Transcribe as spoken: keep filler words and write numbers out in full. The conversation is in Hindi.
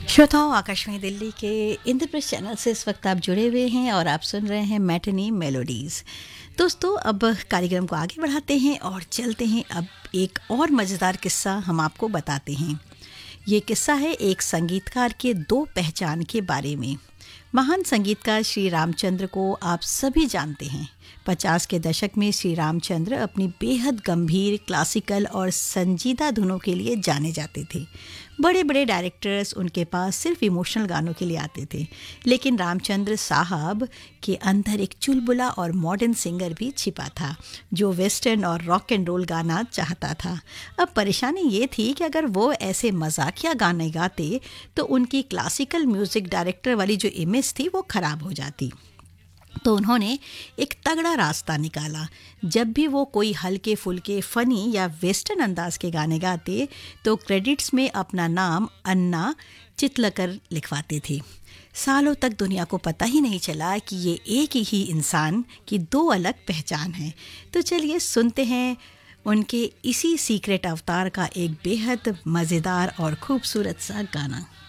श्रोताओं, आकाशवाणी दिल्ली के इंद्रप्रस्थ चैनल से इस वक्त आप जुड़े हुए हैं और आप सुन रहे हैं मैटिनी मेलोडीज़। दोस्तों, अब कार्यक्रम को आगे बढ़ाते हैं और चलते हैं। अब एक और मज़ेदार किस्सा हम आपको बताते हैं। ये किस्सा है एक संगीतकार के दो पहचान के बारे में। महान संगीतकार श्री रामचंद्र को आप सभी जानते हैं। पचास के दशक में श्री रामचंद्र अपनी बेहद गंभीर क्लासिकल और संजीदा धुनों के लिए जाने जाते थे। बड़े बड़े डायरेक्टर्स उनके पास सिर्फ इमोशनल गानों के लिए आते थे, लेकिन रामचंद्र साहब के अंदर एक चुलबुला और मॉडर्न सिंगर भी छिपा था जो वेस्टर्न और रॉक एंड रोल गाना चाहता था। अब परेशानी ये थी कि अगर वो ऐसे मजाकिया गाने गाते तो उनकी क्लासिकल म्यूज़िक डायरेक्टर वाली जो इमेज थी वो ख़राब हो जाती। तो उन्होंने एक तगड़ा रास्ता निकाला। जब भी वो कोई हल्के फुल्के फ़नी या वेस्टर्न अंदाज के गाने गाते तो क्रेडिट्स में अपना नाम अन्ना चितलकर लिखवाते थे। सालों तक दुनिया को पता ही नहीं चला कि ये एक ही इंसान की दो अलग पहचान है। तो चलिए सुनते हैं उनके इसी सीक्रेट अवतार का एक बेहद मज़ेदार और खूबसूरत सा गाना।